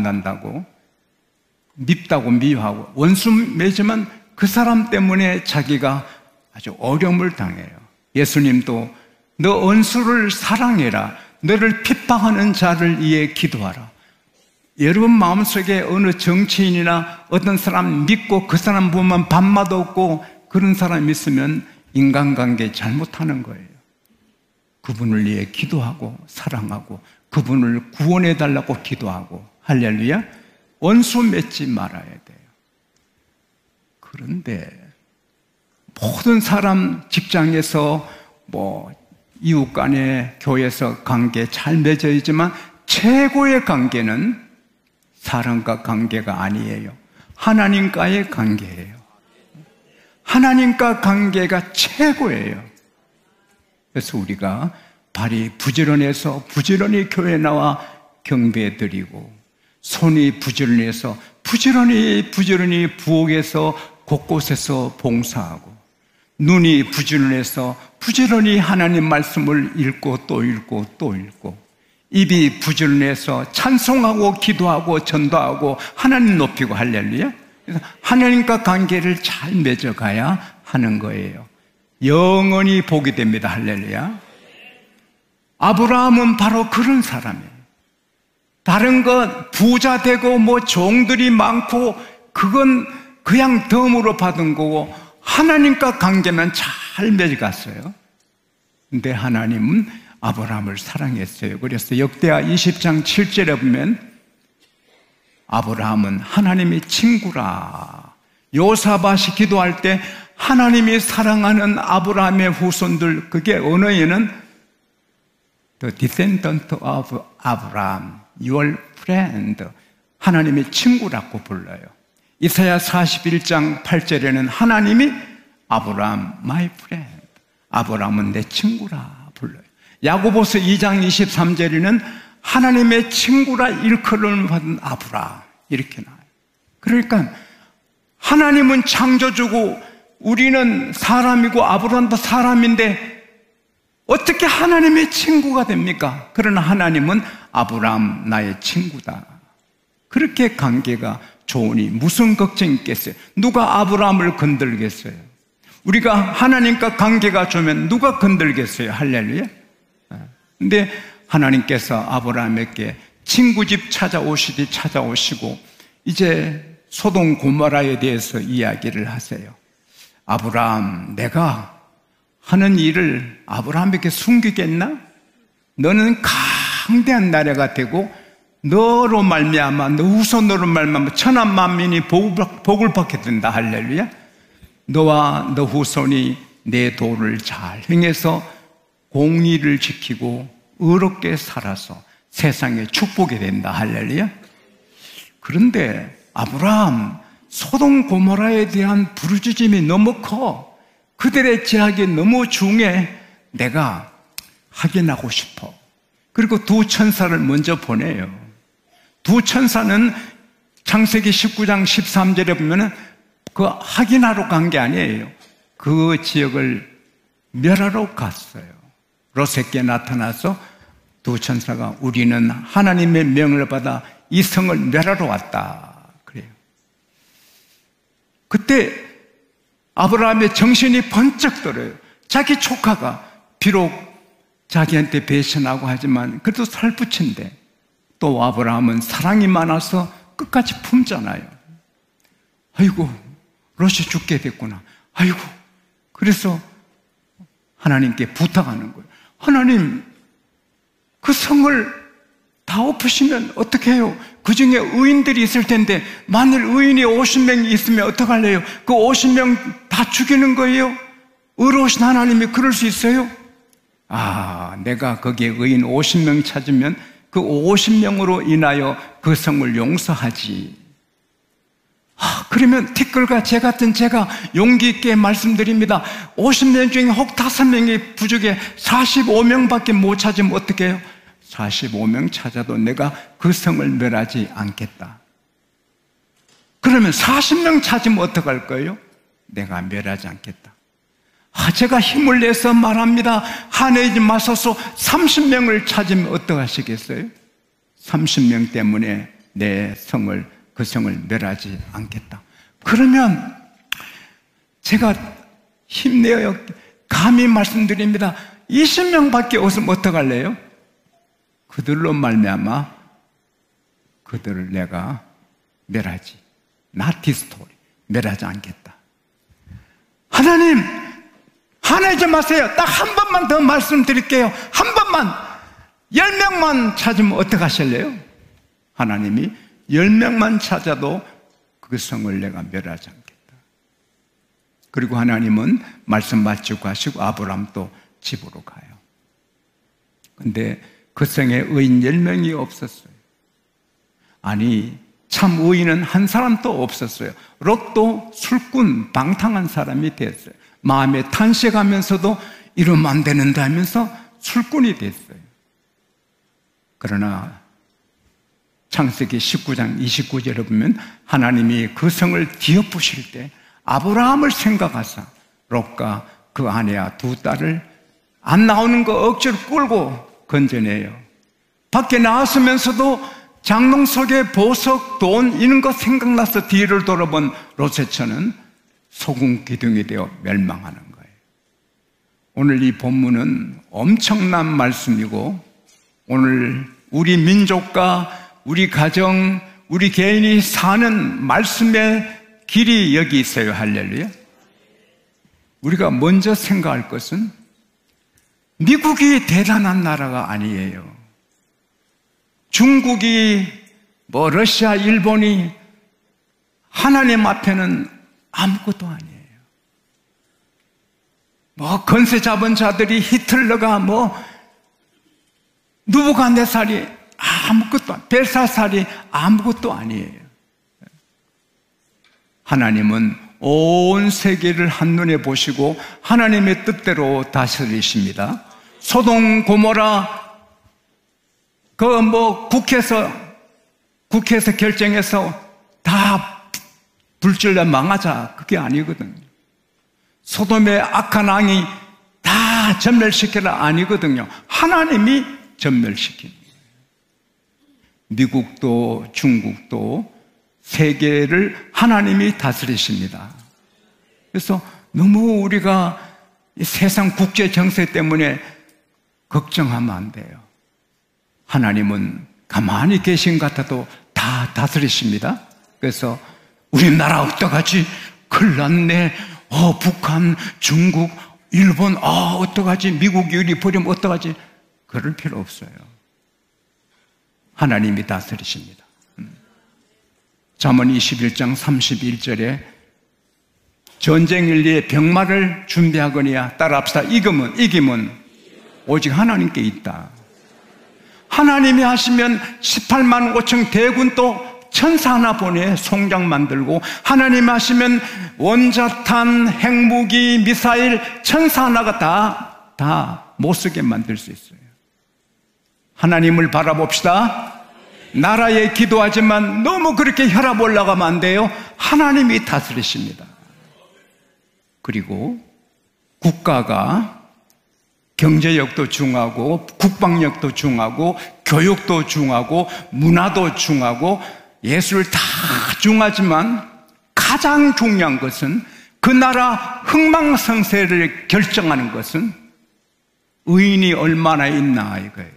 만난다고, 밉다고 미워하고, 원수 맺으면 그 사람 때문에 자기가 아주 어려움을 당해요. 예수님도 너 원수를 사랑해라, 너를 핍박하는 자를 위해 기도하라. 여러분 마음속에 어느 정치인이나 어떤 사람 믿고 그 사람 보면 밥맛 없고 그런 사람 있으면 인간관계 잘못하는 거예요. 그분을 위해 기도하고 사랑하고 그분을 구원해달라고 기도하고, 할렐루야. 원수 맺지 말아야 돼요. 그런데 모든 사람, 직장에서 이웃 간에, 교회에서 관계 잘 맺어 있지만 최고의 관계는 사람과 관계가 아니에요. 하나님과의 관계예요. 하나님과 관계가 최고예요. 그래서 우리가 발이 부지런해서 부지런히 교회에 나와 경배 드리고, 손이 부지런해서 부지런히 부엌에서 곳곳에서 봉사하고, 눈이 부지런해서 부지런히 하나님 말씀을 읽고 또 읽고 또 읽고, 입이 부지런해서 찬송하고 기도하고 전도하고 하나님 높이고, 할렐루야. 그래서 하나님과 관계를 잘 맺어가야 하는 거예요. 영원히 복이 됩니다. 할렐루야. 아브라함은 바로 그런 사람이에요. 다른 것 부자 되고 종들이 많고 그건 그냥 덤으로 받은 거고, 하나님과 관계는 잘 맺어갔어요. 근데 하나님은 아브라함을 사랑했어요. 그래서 역대하 20장 7절에 보면 아브라함은 하나님의 친구라. 요사밭이 기도할 때 하나님이 사랑하는 아브라함의 후손들, 그게 언어에는 The descendant of Abraham, your friend, 하나님의 친구라고 불러요. 이사야 41장 8절에는 하나님이 아브라함, my friend, 아브라함은 내 친구라 불러요. 야고보서 2장 23절에는 하나님의 친구라 일컬음을 받은 아브라함, 이렇게 나와요. 그러니까 하나님은 창조주고 우리는 사람이고 아브라함도 사람인데 어떻게 하나님의 친구가 됩니까? 그러나 하나님은 아브라함 나의 친구다. 그렇게 관계가 좋으니 무슨 걱정이 있겠어요? 누가 아브라함을 건들겠어요? 우리가 하나님과 관계가 좋으면 누가 건들겠어요? 할렐루야. 근데 하나님께서 아브라함에게 친구 집 찾아오시고 이제 소돔 고모라에 대해서 이야기를 하세요. 아브라함, 내가 하는 일을 아브라함에게 숨기겠나? 너는 강대한 나라가 되고 너로 말미암아, 너 후손으로 말미암아 천한 만민이 복을 받게 된다. 할렐루야. 너와 너 후손이 내 도를 잘 행해서 공의를 지키고 의롭게 살아서 세상에 축복이 된다. 할렐루야. 그런데 아브라함, 소돔 고모라에 대한 부르짖음이 너무 커. 그들의 제약이 너무 중해. 내가 확인하고 싶어. 그리고 두 천사를 먼저 보내요. 두 천사는 창세기 19장 13절에 보면은 그 확인하러 간 게 아니에요. 그 지역을 멸하러 갔어요. 롯에게 나타나서 두 천사가 우리는 하나님의 명을 받아 이 성을 멸하러 왔다. 그래요. 그때 아브라함의 정신이 번쩍 들어요. 자기 조카가 비록 자기한테 배신하고 하지만 그래도 살붙인데 또 아브라함은 사랑이 많아서 끝까지 품잖아요. 아이고, 롯이 죽게 됐구나. 아이고, 그래서 하나님께 부탁하는 거예요. 하나님, 그 성을 다 엎으시면 어떻게 해요? 그 중에 의인들이 있을 텐데 만일 의인이 50명이 있으면 어떡할래요? 그 50명 다 죽이는 거예요? 의로우신 하나님이 그럴 수 있어요? 내가 거기에 의인 50명 찾으면 그 50명으로 인하여 그 성을 용서하지. 그러면 티끌과 재 같은 제가 용기 있게 말씀드립니다. 50명 중에 혹 5명이 부족해 45명밖에 못 찾으면 어떻게 해요? 45명 찾아도 내가 그 성을 멸하지 않겠다. 그러면 40명 찾으면 어떡할 거예요? 내가 멸하지 않겠다. 제가 힘을 내서 말합니다. 화내지 마소서. 30명을 찾으면 어떡하시겠어요? 30명 때문에 내 성을, 그 성을 멸하지 않겠다. 그러면 제가 힘내어 감히 말씀드립니다. 20명밖에 없으면 어떡할래요? 그들로 말미암아 그들을 내가 멸하지, not destroy, 멸하지 않겠다. 하나님, 화내지 마세요. 딱 한 번만 더 말씀드릴게요. 한 번만, 10명만 찾으면 어떡하실래요? 하나님이 10명만 찾아도 그 성을 내가 멸하지 않겠다. 그리고 하나님은 말씀 마치고 하시고 아브라함도 집으로 가요. 근데 그 성에 의인 10명이 없었어요. 아니, 참 의인은 한 사람도 없었어요. 롯도 술꾼, 방탕한 사람이 됐어요. 마음에 탄식하면서도 이러면 안 되는데 하면서 술꾼이 됐어요. 그러나 창세기 19장 29절에 보면 하나님이 그 성을 뒤엎으실 때 아브라함을 생각하사 롯과 그 아내와 두 딸을 안 나오는 거 억지로 끌고 건져내요. 밖에 나왔으면서도 장롱 속에 보석, 돈 이런 거 생각나서 뒤를 돌아본 롯의 처는 소금 기둥이 되어 멸망하는 거예요. 오늘 이 본문은 엄청난 말씀이고 오늘 우리 민족과 우리 가정, 우리 개인이 사는 말씀의 길이 여기 있어요. 할렐루야. 우리가 먼저 생각할 것은 미국이 대단한 나라가 아니에요. 중국이, 러시아, 일본이 하나님 앞에는 아무것도 아니에요. 건세 잡은 자들이 히틀러가 느부갓네살이 아무것도, 벨사살이 아무것도 아니에요. 하나님은 온 세계를 한눈에 보시고 하나님의 뜻대로 다스리십니다. 소돔 고모라 국회에서 결정해서 다 불질러 망하자, 그게 아니거든요. 소돔의 악한 왕이 다 전멸시켜라 아니거든요. 하나님이 전멸시키는 거예요. 미국도 중국도 세계를 하나님이 다스리십니다. 그래서 너무 우리가 이 세상 국제 정세 때문에 걱정하면 안 돼요. 하나님은 가만히 계신 것 같아도 다 다스리십니다. 그래서 우리나라 어떡하지? 큰일 났네. 북한, 중국, 일본, 어떡하지? 미국이 우리 버리면 어떡하지? 그럴 필요 없어요. 하나님이 다스리십니다. 잠언 21장 31절에 전쟁 일리에 병마를 준비하거니와 따라합시다. 이김은 오직 하나님께 있다. 하나님이 하시면 18만 5천 대군도 천사 하나 보내 송장 만들고, 하나님 하시면 원자탄, 핵무기, 미사일 천사 하나가 다 못 쓰게 만들 수 있어요. 하나님을 바라봅시다. 나라에 기도하지만 너무 그렇게 혈압 올라가면 안 돼요. 하나님이 다스리십니다. 그리고 국가가 경제력도 중하고 국방력도 중하고 교육도 중하고 문화도 중하고 예술 다 중하지만 가장 중요한 것은 그 나라 흥망성쇠를 결정하는 것은 의인이 얼마나 있나 이거예요.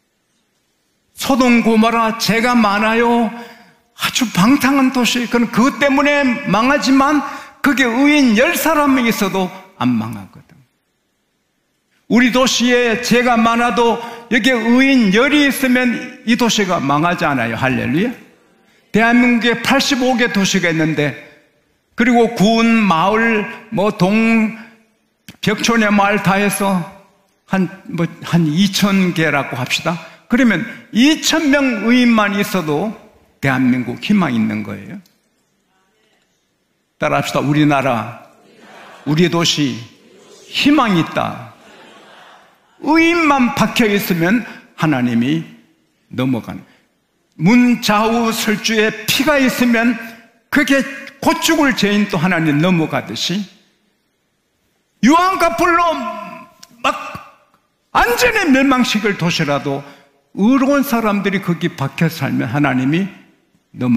소돔 고모라 죄가 많아요. 아주 방탕한 도시. 그건 그것 때문에 망하지만 그게 의인 10사람이 있어도 안 망하거든. 우리 도시에 죄가 많아도 여기에 의인 10이 있으면 이 도시가 망하지 않아요. 할렐루야. 대한민국에 85개 도시가 있는데, 그리고 군, 마을, 벽촌의 마을 다 해서 한 2,000개라고 합시다. 그러면 2,000명 의인만 있어도 대한민국 희망이 있는 거예요. 따라합시다. 우리나라, 우리 도시 희망이 있다. 의인만 박혀 있으면 하나님이 넘어가는. 문 좌우 설주에 피가 있으면 그게 곧 죽을 죄인도 하나님 넘어가듯이 유황과 불로 완전히 멸망시킬 도시라도 의로운 사람들이 거기 박혀 살면 하나님이